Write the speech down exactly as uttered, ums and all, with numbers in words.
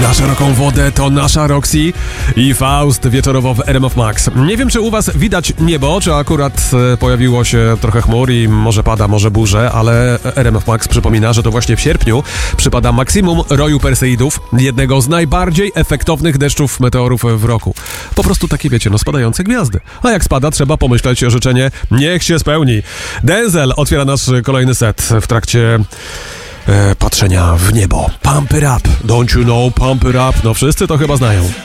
Na szeroką wodę to nasza Roxy i Faust wieczorowo w R M F Max. Nie wiem, czy u was widać niebo, czy akurat e, pojawiło się trochę chmur i może pada, może burze, ale R M F Max przypomina, że to właśnie w sierpniu przypada maksimum roju Perseidów, jednego z najbardziej efektownych deszczów meteorów w roku. Po prostu takie, wiecie, no spadające gwiazdy. A jak spada, trzeba pomyśleć o życzenie, niech się spełni. Denzel otwiera nasz kolejny set w trakcie e, patrzenia w niebo. Pump it up, don't you know, pump it up. No wszyscy to chyba znają.